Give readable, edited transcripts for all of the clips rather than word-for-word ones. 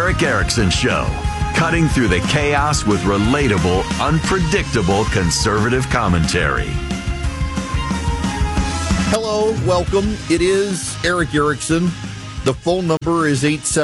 Eric Erickson Show, cutting through the chaos with relatable, unpredictable conservative commentary. Hello, welcome. It is Eric Erickson. The phone number is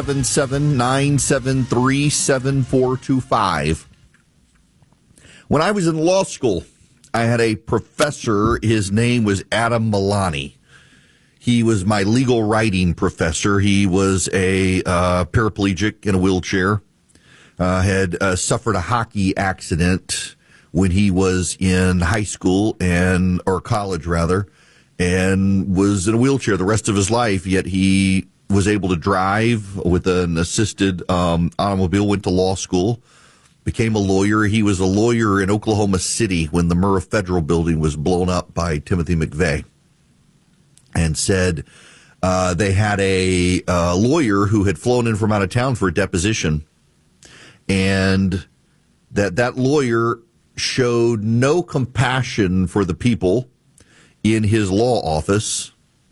877-973-7425. When I was in law school, I had a professor. His name was Adam Milani. He was my legal writing professor. He was a paraplegic in a wheelchair, had suffered a hockey accident when he was in high school or college rather, and was in a wheelchair the rest of his life, yet he was able to drive with an assisted automobile, went to law school, became a lawyer. He was a lawyer in Oklahoma City when the Murrah Federal Building was blown up by Timothy McVeigh, and said they had a lawyer who had flown in from out of town for a deposition, and that lawyer showed no compassion for the people in his law office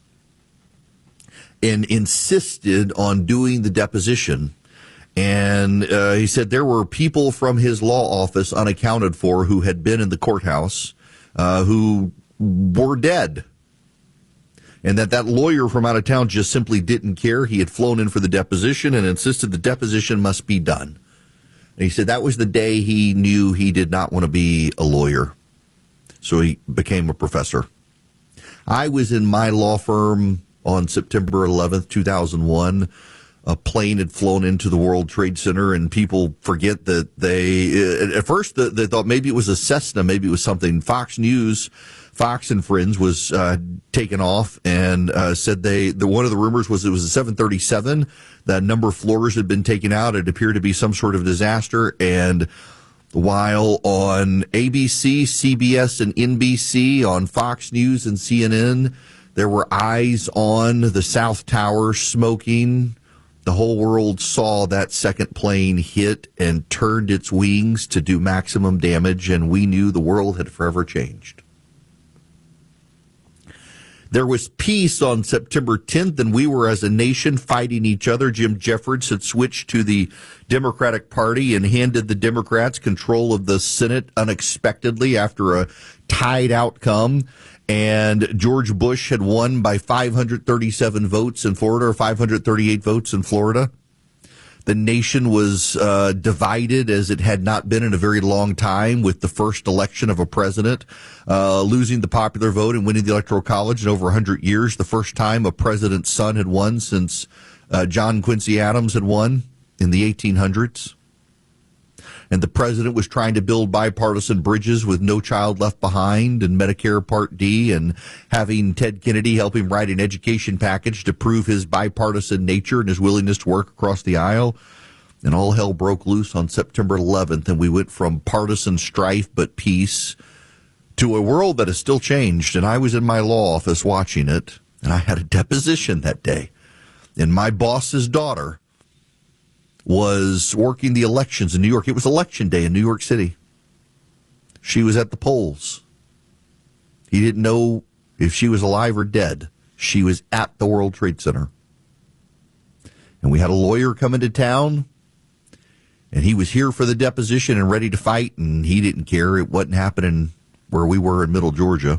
and insisted on doing the deposition. And he said there were people from his law office unaccounted for who had been in the courthouse who were dead. And that lawyer from out of town just simply didn't care. He had flown in for the deposition and insisted the deposition must be done. And he said that was the day he knew he did not want to be a lawyer. So he became a professor. I was in my law firm on September 11th, 2001. A plane had flown into the World Trade Center, and people forget that at first they thought maybe it was a Cessna, maybe it was something. Fox News, Fox and Friends was taken off, and said one of the rumors was it was a 737. The number of floors had been taken out. It appeared to be some sort of disaster, and while on ABC, CBS, and NBC, on Fox News and CNN, there were eyes on the South Tower smoking. The whole world saw that second plane hit and turned its wings to do maximum damage, and we knew the world had forever changed. There was peace on September 10th, and we were as a nation fighting each other. Jim Jeffords had switched to the Democratic Party and handed the Democrats control of the Senate unexpectedly after a tied outcome. And George Bush had won by 537 votes in Florida, or 538 votes in Florida. The nation was divided as it had not been in a very long time, with the first election of a president losing the popular vote and winning the Electoral College in over 100 years. The first time a president's son had won since John Quincy Adams had won in the 1800s. And the president was trying to build bipartisan bridges with No Child Left Behind and Medicare Part D, and having Ted Kennedy help him write an education package to prove his bipartisan nature and his willingness to work across the aisle. And all hell broke loose on September 11th, and we went from partisan strife but peace to a world that has still changed. And I was in my law office watching it, and I had a deposition that day. And my boss's daughter was working the elections in New York. It was election day in New York City. She was at the polls. He didn't know if she was alive or dead. She was at the World Trade Center. And we had a lawyer come into town, and he was here for the deposition and ready to fight, and he didn't care. It wasn't happening where we were in Middle Georgia.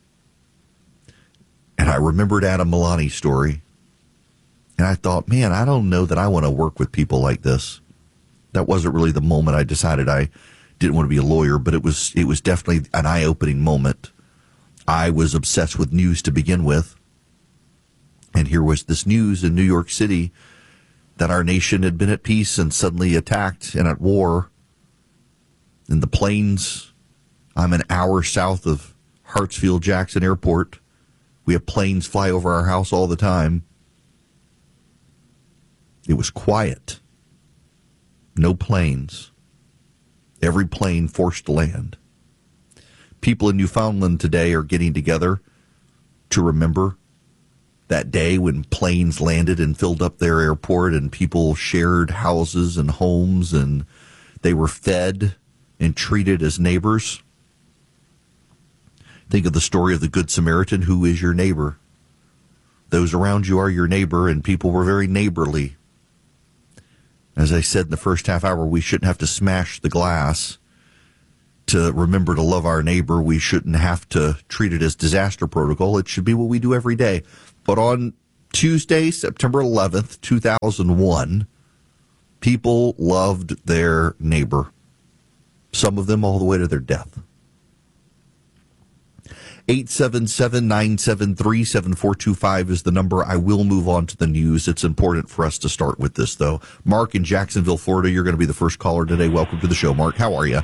And I remembered Adam Milani's story. And I thought, man, I don't know that I want to work with people like this. That wasn't really the moment I decided I didn't want to be a lawyer, but it was definitely an eye-opening moment. I was obsessed with news to begin with. And here was this news in New York City that our nation had been at peace and suddenly attacked and at war. In the plains, I'm an hour south of Hartsfield-Jackson Airport. We have planes fly over our house all the time. It was quiet. No planes. Every plane forced to land. People in Newfoundland today are getting together to remember that day when planes landed and filled up their airport, and people shared houses and homes, and they were fed and treated as neighbors. Think of the story of the Good Samaritan. Who is your neighbor? Those around you are your neighbor, and people were very neighborly. As I said in the first half hour, we shouldn't have to smash the glass to remember to love our neighbor. We shouldn't have to treat it as disaster protocol. It should be what we do every day. But on Tuesday, September 11th, 2001, people loved their neighbor. Some of them all the way to their death. 877-973-7425 is the number. I will move on to the news. It's important for us to start with this, though. Mark in Jacksonville, Florida, you're going to be the first caller today. Welcome to the show, Mark. How are you?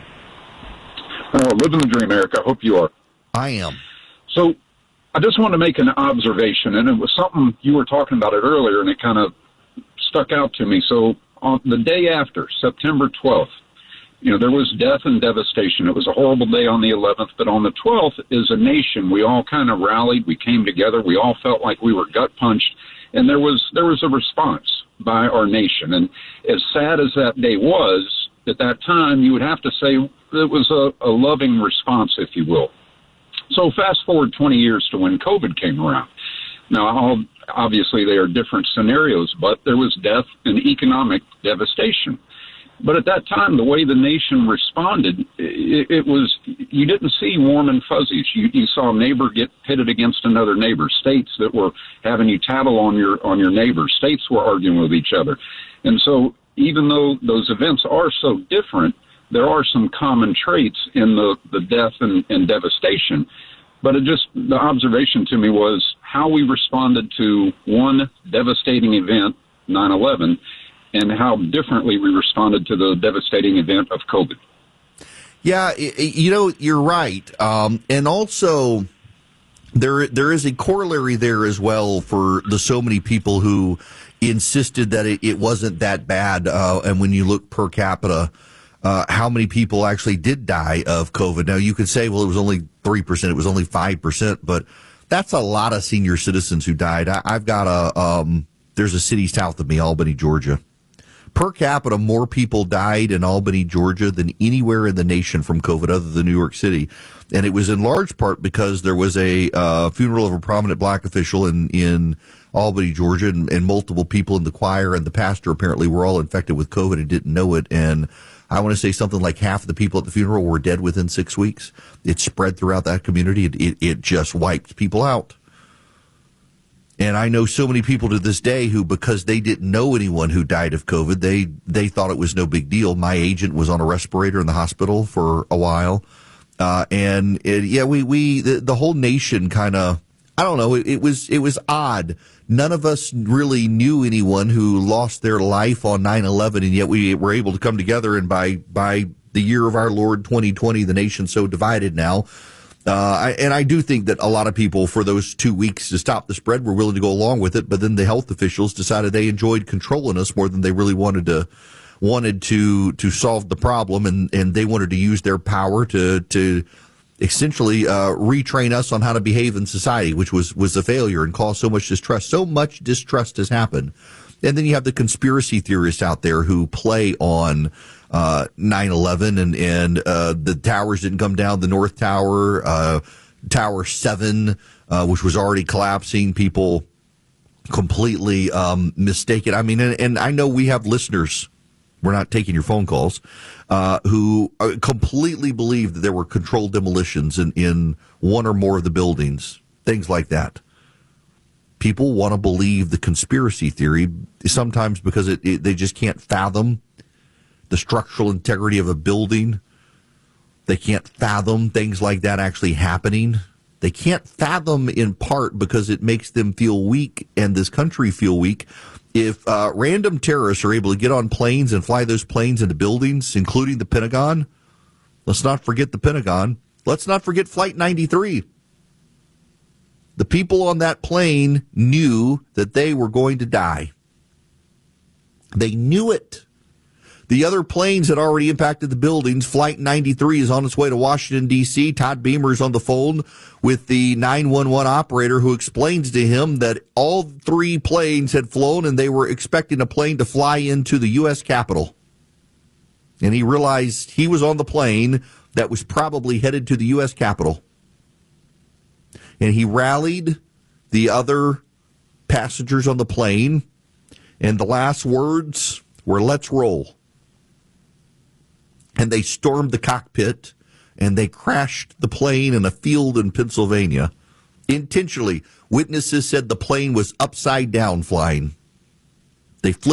Living the dream, Eric. I hope you are. I am. So I just wanted to make an observation, and it was something you were talking about it earlier, and it kind of stuck out to me. So on the day after, September 12th, there was death and devastation. It was a horrible day on the 11th, but on the 12th, as a nation, we all kind of rallied. We came together. We all felt like we were gut punched, and there was a response by our nation. And as sad as that day was, at that time, you would have to say it was a loving response, if you will. So fast forward 20 years to when COVID came around. Now, obviously, they are different scenarios, but there was death and economic devastation. But at that time, the way the nation responded, it was, you didn't see warm and fuzzies. You saw a neighbor get pitted against another neighbor, states that were having you tattle on your neighbor, states were arguing with each other. And so even though those events are so different, there are some common traits in the death and devastation. But the observation to me was how we responded to one devastating event, 9/11, and how differently we responded to the devastating event of COVID. Yeah, you're right. And also, there is a corollary there as well for the so many people who insisted that it wasn't that bad. And when you look per capita, how many people actually did die of COVID. Now, you could say, well, it was only 3%, it was only 5%, but that's a lot of senior citizens who died. I've got there's a city south of me, Albany, Georgia. Per capita, more people died in Albany, Georgia than anywhere in the nation from COVID other than New York City. And it was in large part because there was a funeral of a prominent black official in Albany, Georgia, and multiple people in the choir and the pastor apparently were all infected with COVID and didn't know it. And I want to say something like half of the people at the funeral were dead within 6 weeks. It spread throughout that community. It just wiped people out. And I know so many people to this day who, because they didn't know anyone who died of COVID, they thought it was no big deal. My agent was on a respirator in the hospital for a while. The whole nation kind of, I don't know, it was odd. None of us really knew anyone who lost their life on 9/11, and yet we were able to come together. And by the year of our Lord 2020, the nation's so divided now. I do think that a lot of people, for those 2 weeks to stop the spread, were willing to go along with it. But then the health officials decided they enjoyed controlling us more than they really wanted to solve the problem, and they wanted to use their power to essentially retrain us on how to behave in society, which was a failure and caused so much distrust. So much distrust has happened. And then you have the conspiracy theorists out there who play on 9/11 and the towers didn't come down. The North Tower, Tower 7, which was already collapsing. People completely mistaken. I mean, and I know we have listeners. We're not taking your phone calls, who completely believe that there were controlled demolitions in one or more of the buildings, things like that. People want to believe the conspiracy theory sometimes because they just can't fathom the structural integrity of a building. They can't fathom things like that actually happening. They can't fathom in part because it makes them feel weak and this country feel weak. If random terrorists are able to get on planes and fly those planes into buildings, including the Pentagon, let's not forget the Pentagon. Let's not forget Flight 93. The people on that plane knew that they were going to die. They knew it. The other planes had already impacted the buildings. Flight 93 is on its way to Washington, D.C. Todd Beamer is on the phone with the 911 operator who explains to him that all three planes had flown and they were expecting a plane to fly into the U.S. Capitol. And he realized he was on the plane that was probably headed to the U.S. Capitol. And he rallied the other passengers on the plane. And the last words were let's roll. And they stormed the cockpit, and they crashed the plane in a field in Pennsylvania. Intentionally, witnesses said the plane was upside down flying. They flipped